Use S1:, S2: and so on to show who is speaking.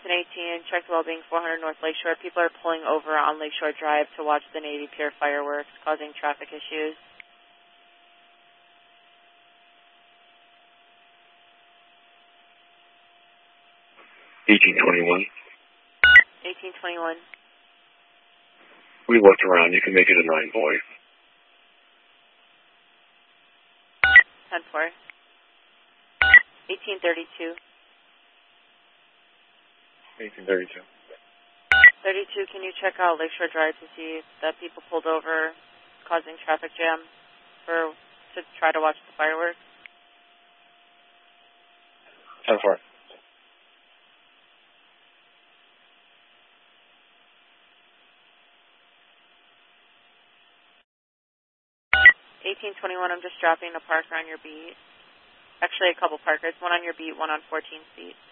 S1: Williamson 18, check the well-being 400 North Lakeshore. People are pulling over on Lakeshore Drive to watch the Navy Pier fireworks, causing traffic issues.
S2: (1821).
S1: 1821.
S2: We looked around. You can make it a 9 boy.
S1: 10-4. 1832.
S2: 1832.
S1: 32, can you check out Lakeshore Drive to see that people pulled over, causing traffic jam to try to watch the fireworks?
S2: 10-4.
S1: 1821, I'm just dropping a parker on your beat. Actually, a couple parkers, one on your beat, one on 14th beat.